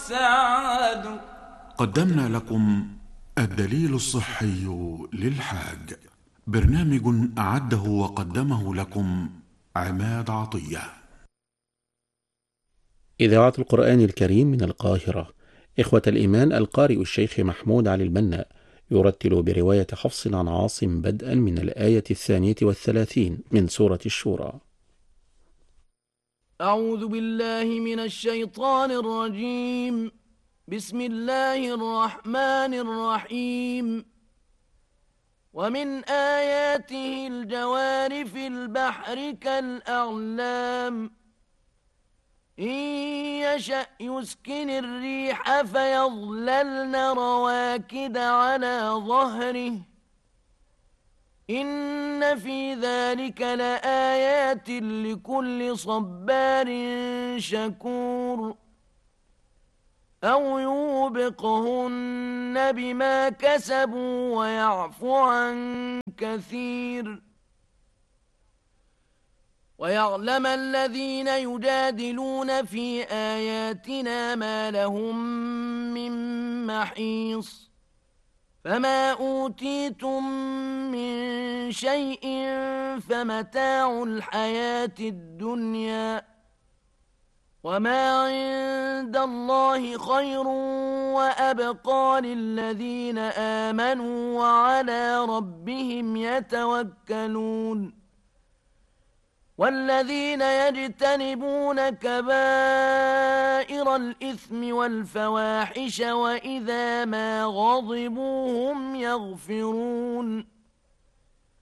والسعاد. قدمنا لكم الدليل الصحي للحاج، برنامج أعده وقدمه لكم عماد عطية. إذاعة القرآن الكريم من القاهرة. إخوة الإيمان، القارئ الشيخ محمود علي المنّا يرتل برواية حفص عن عاصم بدءا من الآية 32 من سورة الشورى. أعوذ بالله من الشيطان الرجيم. بسم الله الرحمن الرحيم. ومن آياته الجوار في البحر كالأعلام إن يشأ يسكن الريح فيظللن رواكد على ظهره إن في ذلك لآيات لكل صبار شكور. أو يوبقهن بما كسبوا ويعفو عن كثير. ويعلم الذين يجادلون في آياتنا ما لهم من محيص. فما أوتيتم من شيء فمتاع الحياة الدنيا وما عند الله خير وأبقى للذين آمنوا وعلى ربهم يتوكلون. والذين يجتنبون كبائر الإثم والفواحش وإذا ما غضبوا هم يغفرون.